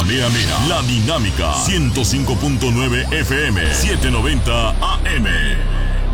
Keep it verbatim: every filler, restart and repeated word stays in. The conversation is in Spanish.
Mea Mea, La Dinámica, ciento cinco punto nueve F M, setecientos noventa A M.